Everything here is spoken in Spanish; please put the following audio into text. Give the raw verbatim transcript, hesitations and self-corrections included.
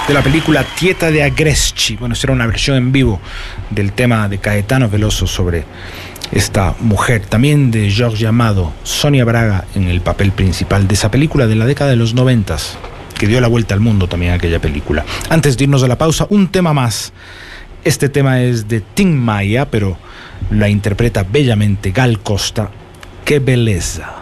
de la película Tieta de Agresti. Bueno, esta era una versión en vivo del tema de Caetano Veloso sobre esta mujer, también de Jorge Amado, Sonia Braga en el papel principal de esa película de la década de los noventas, que dio la vuelta al mundo también aquella película. Antes de irnos a la pausa, un tema más. Este tema es de Tim Maya, pero la interpreta bellamente Gal Costa. ¡Qué belleza!